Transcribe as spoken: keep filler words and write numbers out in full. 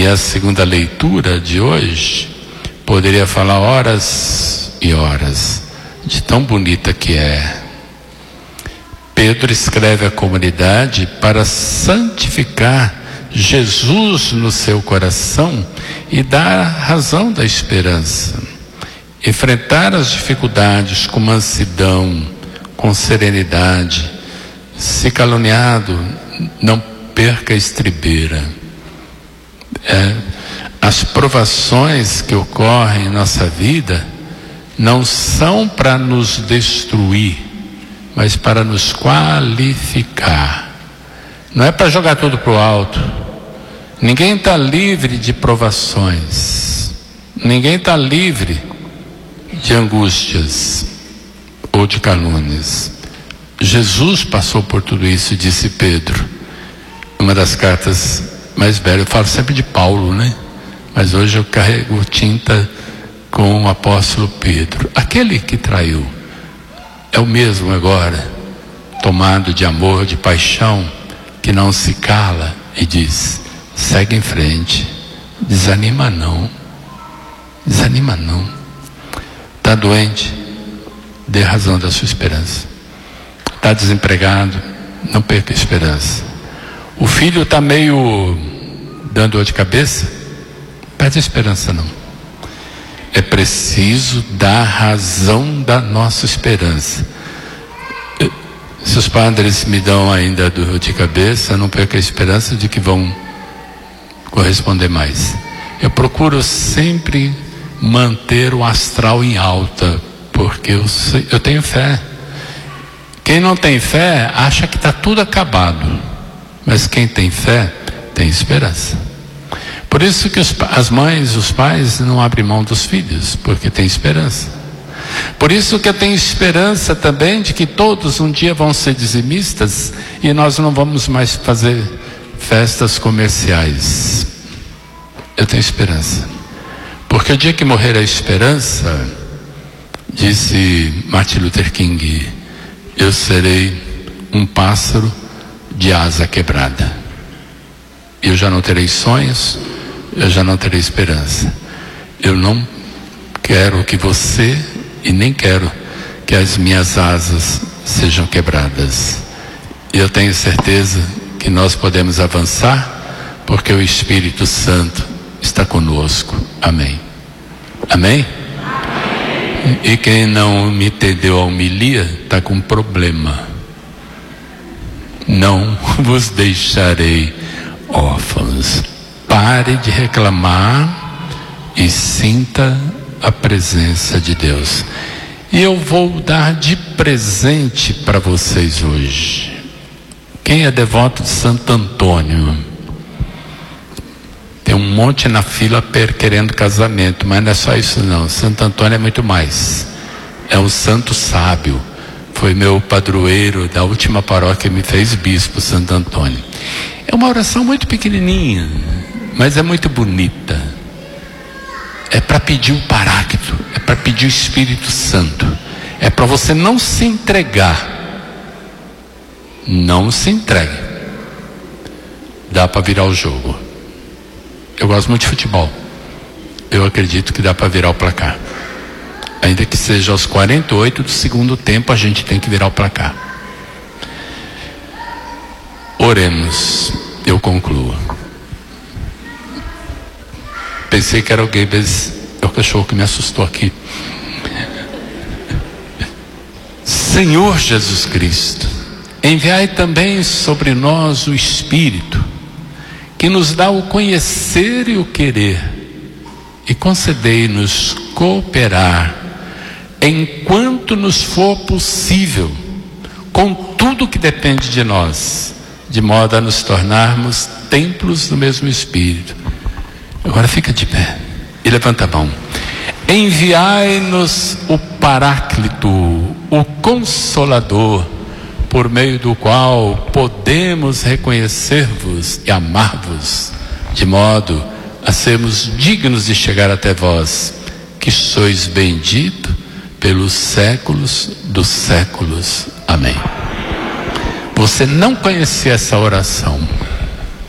E a segunda leitura de hoje poderia falar horas e horas de tão bonita que é. Pedro escreve à comunidade para santificar Jesus no seu coração e dar a razão da esperança. Enfrentar as dificuldades com mansidão, com serenidade. Se caluniado, não perca a estribeira. É, as provações que ocorrem em nossa vida não são para nos destruir, mas para nos qualificar. Não é para jogar tudo para o alto. Ninguém está livre de provações. Ninguém está livre de angústias ou de calúnias. Jesus passou por tudo isso, disse Pedro. Uma das cartas mais velhas, eu falo sempre de Paulo, né? Mas hoje eu carrego tinta com o apóstolo Pedro. Aquele que traiu é o mesmo agora, tomado de amor, de paixão, que não se cala e diz: segue em frente, desanima não, desanima não. Está doente, dê razão da sua esperança. Está desempregado, não perca a esperança. O filho está meio dando dor de cabeça, perde a esperança não. É preciso dar razão da nossa esperança. Se os padres me dão ainda dor de cabeça, não perca a esperança de que vão corresponder mais. Eu procuro sempre manter o astral em alta, porque eu, sei, eu tenho fé. Quem não tem fé acha que está tudo acabado, mas quem tem fé tem esperança. Por isso que os, as mães, os pais não abrem mão dos filhos, porque tem esperança. Por isso que eu tenho esperança também de que todos um dia vão ser dizimistas e nós não vamos mais fazer festas comerciais. Eu tenho esperança, porque o dia que morrer a esperança, disse Martin Luther King, eu serei um pássaro de asa quebrada. Eu já não terei sonhos, eu já não terei esperança. Eu não quero que você, e nem quero que as minhas asas sejam quebradas. Eu tenho certeza que nós podemos avançar, porque o Espírito Santo está conosco. Amém. Amém? Amém. E quem não me entendeu a homilia está com problema. Não vos deixarei órfãos. Pare de reclamar e sinta a presença de Deus. E eu vou dar de presente para vocês hoje. Quem é devoto de Santo Antônio? Tem um monte na fila querendo casamento, mas não é só isso não. Santo Antônio é muito mais. É um santo sábio. Foi meu padroeiro da última paróquia, me fez bispo, Santo Antônio. É uma oração muito pequenininha, mas é muito bonita. É para pedir o Paráclito, é para pedir o Espírito Santo, é para você não se entregar. Não se entregue. Dá para virar o jogo. Eu gosto muito de futebol. Eu acredito que dá para virar o placar. Ainda que seja aos quarenta e oito do segundo tempo, a gente tem que virar o placar. Oremos, eu concluo. Pensei que era alguém, mas é o cachorro que me assustou aqui. Senhor Jesus Cristo, enviai também sobre nós o Espírito, que nos dá o conhecer e o querer, e concedei-nos cooperar, enquanto nos for possível, com tudo que depende de nós, de modo a nos tornarmos templos do mesmo Espírito. Agora fica de pé e levanta a mão. Enviai-nos o Paráclito, o Consolador, por meio do qual podemos reconhecer-vos e amar-vos, de modo a sermos dignos de chegar até vós, que sois bendito pelos séculos dos séculos. Amém. Você não conhecia essa oração?